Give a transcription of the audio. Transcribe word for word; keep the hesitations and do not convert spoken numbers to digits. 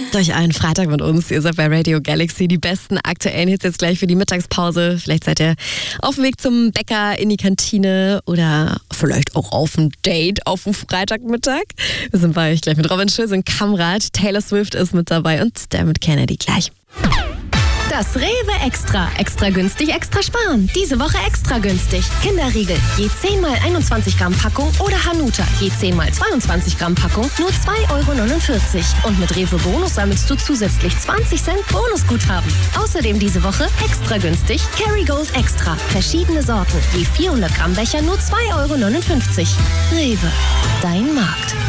Durch einen Freitag mit uns. Ihr seid bei Radio Galaxy. Die besten aktuellen Hits jetzt gleich für die Mittagspause. Vielleicht seid ihr auf dem Weg zum Bäcker, in die Kantine oder vielleicht auch auf ein Date auf dem Freitagmittag. Wir sind bei euch gleich mit Robin Schulz und Kamrat. Taylor Swift ist mit dabei und Dermot Kennedy gleich. Das Rewe Extra. Extra günstig, extra sparen. Diese Woche extra günstig. Kinderriegel, je zehn mal einundzwanzig Gramm Packung oder Hanuta, je zehn mal zweiundzwanzig Gramm Packung, nur zwei Euro neunundvierzig. Und mit Rewe Bonus sammelst du zusätzlich zwanzig Cent Bonusguthaben. Außerdem diese Woche extra günstig Kerrygold Extra. Verschiedene Sorten, je vierhundert Gramm Becher, nur zwei Euro neunundfünfzig. Rewe, dein Markt.